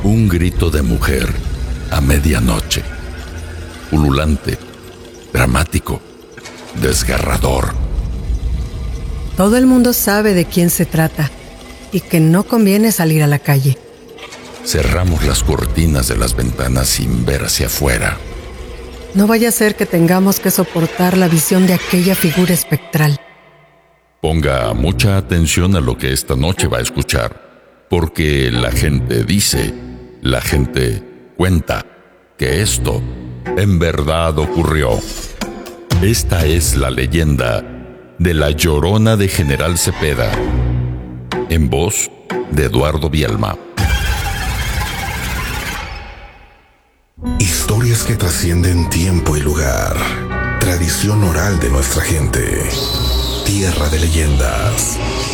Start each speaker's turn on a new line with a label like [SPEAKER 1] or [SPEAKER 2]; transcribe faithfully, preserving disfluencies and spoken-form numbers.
[SPEAKER 1] Un grito de mujer a medianoche. Ululante, dramático, desgarrador.
[SPEAKER 2] Todo el mundo sabe de quién se trata y que no conviene salir a la calle.
[SPEAKER 1] Cerramos las cortinas de las ventanas sin ver hacia afuera.
[SPEAKER 2] No vaya a ser que tengamos que soportar la visión de aquella figura espectral.
[SPEAKER 1] Ponga mucha atención a lo que esta noche va a escuchar, porque la gente dice, la gente cuenta que esto en verdad ocurrió. Esta es la leyenda de La Llorona de General Cepeda, en voz de Eduardo Bielma.
[SPEAKER 3] Historias que trascienden tiempo y lugar. Tradición oral de nuestra gente. Tierra de leyendas.